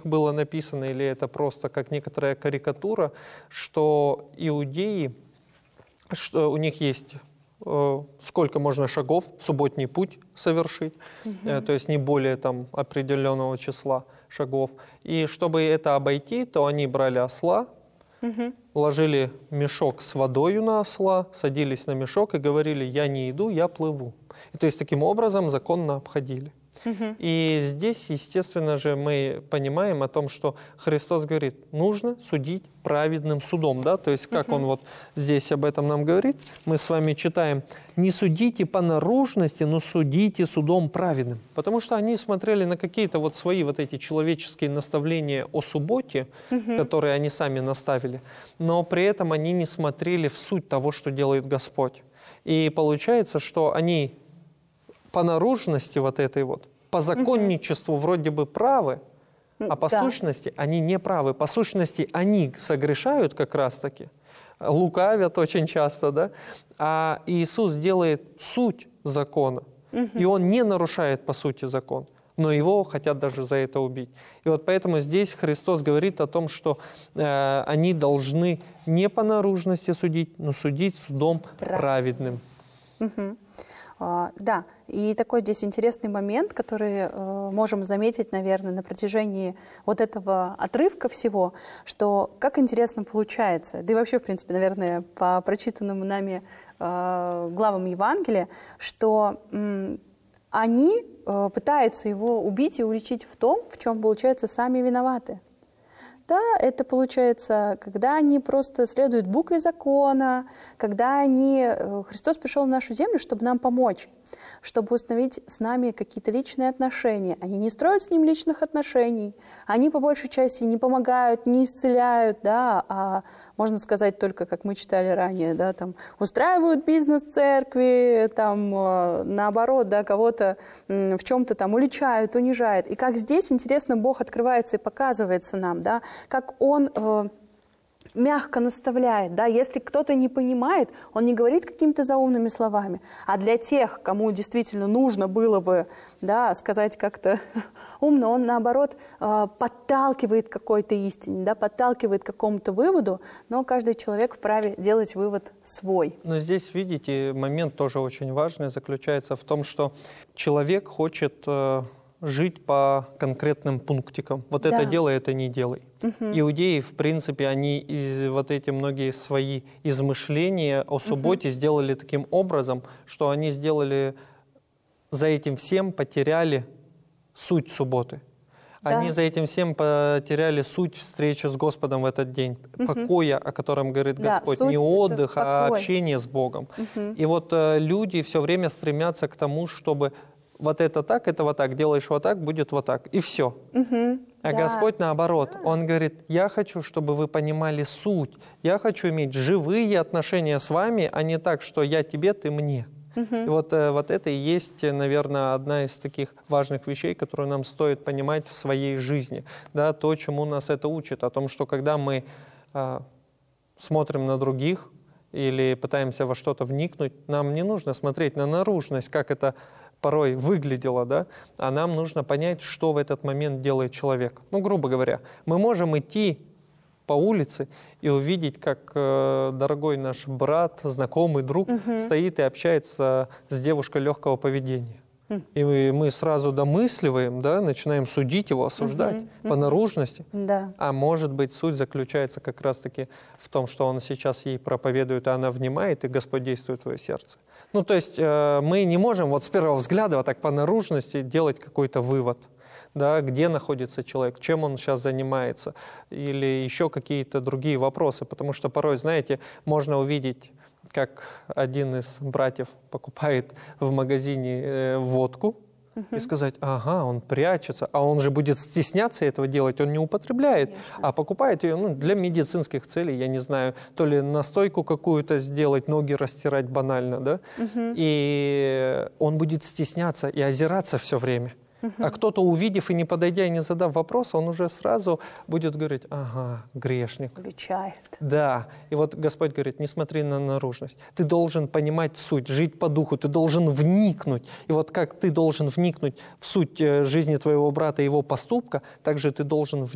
было написано, или это просто как некоторая карикатура, что иудеи, что у них есть сколько можно шагов, субботний путь совершить, то есть не более там определенного числа шагов. И чтобы это обойти, то они брали осла, ложили мешок с водою на осла, садились на мешок и говорили: «Я не иду, я плыву». И то есть таким образом законно обходили. И здесь, естественно же, мы понимаем о том, что Христос говорит, нужно судить праведным судом. Да? То есть, как Он вот здесь об этом нам говорит, мы с вами читаем, не судите по наружности, но судите судом праведным. Потому что они смотрели на какие-то вот свои вот эти человеческие наставления о субботе, которые они сами наставили, но при этом они не смотрели в суть того, что делает Господь. И получается, что они по наружности вот этой вот, по законничеству вроде бы правы, а по сущности они не правы. По сущности они согрешают как раз-таки, лукавят очень часто, да? А Иисус делает суть закона, и Он не нарушает по сути закон, но Его хотят даже за это убить. И вот поэтому здесь Христос говорит о том, что они должны не по наружности судить, но судить судом праведным. Да, и такой здесь интересный момент, который можем заметить, наверное, на протяжении вот этого отрывка всего, что как интересно получается, да и вообще, в принципе, наверное, по прочитанным нами главам Евангелия, что они пытаются его убить и уличить в том, в чем, получается, сами виноваты. Да, это получается, когда они просто следуют букве закона, когда Христос пришел в нашу землю, чтобы нам помочь, чтобы установить с нами какие-то личные отношения. Они не строят с Ним личных отношений, они по большей части не помогают, не исцеляют, да, а можно сказать только, как мы читали ранее, да, там, устраивают бизнес церкви, там, наоборот, да, кого-то в чем-то там уличают, унижают. И как здесь, интересно, Бог открывается и показывается нам, да, как Он мягко наставляет, да, если кто-то не понимает, Он не говорит какими-то заумными словами, а для тех, кому действительно нужно было бы, да, сказать как-то умно, Он, наоборот, подталкивает к какой-то истине, да, подталкивает к какому-то выводу, но каждый человек вправе делать вывод свой. Но здесь, видите, момент тоже очень важный заключается в том, что человек хочет жить по конкретным пунктикам. Вот это делай, это не делай. Иудеи, в принципе, они вот эти многие свои измышления о субботе сделали таким образом, что они сделали за этим всем потеряли суть субботы. Они за этим всем потеряли суть встречи с Господом в этот день, покоя, о котором говорит Господь, не отдых, а общение с Богом. И вот люди все время стремятся к тому, чтобы вот это так, это вот так, делаешь вот так, будет вот так, и все. А Господь наоборот, Он говорит, я хочу, чтобы вы понимали суть, я хочу иметь живые отношения с вами, а не так, что я тебе, ты мне. И вот это и есть, наверное, одна из таких важных вещей, которую нам стоит понимать в своей жизни. Да, то, чему нас это учит, о том, что когда мы смотрим на других или пытаемся во что-то вникнуть, нам не нужно смотреть на наружность, как это порой выглядело, да, а нам нужно понять, что в этот момент делает человек. Ну, грубо говоря, мы можем идти по улице и увидеть, как дорогой наш брат, знакомый, друг стоит и общается с девушкой легкого поведения. И мы сразу домысливаем, да, начинаем судить его, осуждать по наружности. А может быть, суть заключается как раз-таки в том, что он сейчас ей проповедует, а она внимает, и Господь действует в твое сердце. Ну, то есть мы не можем вот с первого взгляда вот так по наружности делать какой-то вывод, да, где находится человек, чем он сейчас занимается, или еще какие-то другие вопросы. Потому что порой, знаете, можно увидеть, как один из братьев покупает в магазине водку, и сказать, ага, он прячется, а он же будет стесняться этого делать, он не употребляет, а покупает ее для медицинских целей, я не знаю, то ли настойку какую-то сделать, ноги растирать банально, да, и он будет стесняться и озираться все время. А кто-то, увидев и не подойдя, и не задав вопрос, он уже сразу будет говорить, ага, грешник. Включает. Да. И вот Господь говорит, не смотри на наружность. Ты должен понимать суть, жить по духу, ты должен вникнуть. И вот как ты должен вникнуть в суть жизни твоего брата и его поступка, так же ты должен